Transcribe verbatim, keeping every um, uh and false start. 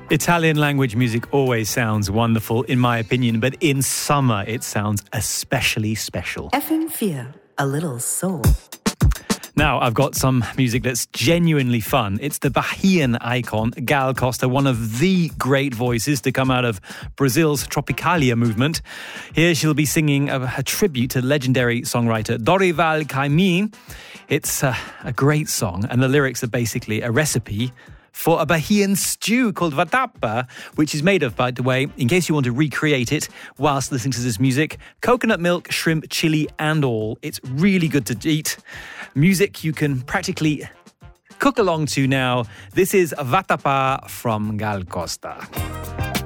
Italian language music always sounds wonderful, in my opinion, but in summer it sounds especially special. F M four, a little soul. Now, I've got some music that's genuinely fun. It's the Bahian icon, Gal Costa, one of the great voices to come out of Brazil's Tropicalia movement. Here she'll be singing a, a tribute to legendary songwriter Dorival Caymmi. It's a, a great song, and the lyrics are basically a recipe for a Bahian stew called vatapa, which is made of, by the way, in case you want to recreate it whilst listening to this music, coconut milk, shrimp, chili and all. It's really good to eat. Music you can practically cook along to now. This is Vatapa from Gal Costa.